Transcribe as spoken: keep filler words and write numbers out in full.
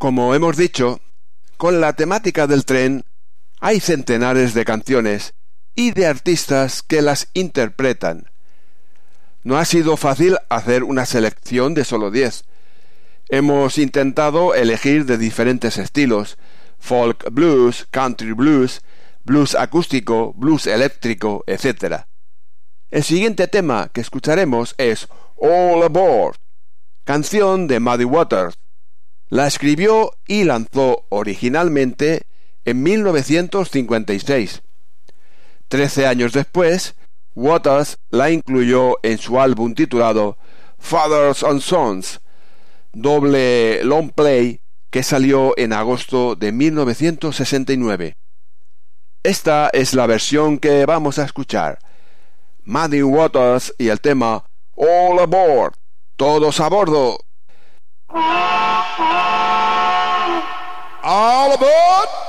Como hemos dicho, con la temática del tren hay centenares de canciones y de artistas que las interpretan. No ha sido fácil hacer una selección de solo diez. Hemos intentado elegir de diferentes estilos: folk blues, country blues, blues acústico, blues eléctrico, etcétera. El siguiente tema que escucharemos es All Aboard, canción de Muddy Waters. La escribió y lanzó originalmente en mil novecientos cincuenta y seis. Trece años después, Waters la incluyó en su álbum titulado Fathers and Sons, doble long play que salió en agosto de mil novecientos sesenta y nueve. Esta es la versión que vamos a escuchar: Muddy Waters y el tema All Aboard, todos a bordo. All aboard!